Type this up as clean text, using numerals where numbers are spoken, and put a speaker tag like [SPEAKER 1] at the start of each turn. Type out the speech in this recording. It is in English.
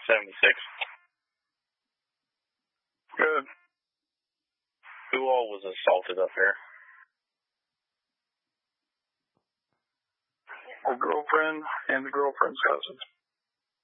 [SPEAKER 1] 76.
[SPEAKER 2] Good.
[SPEAKER 1] Who all was assaulted up here?
[SPEAKER 2] Her girlfriend and the girlfriend's cousin.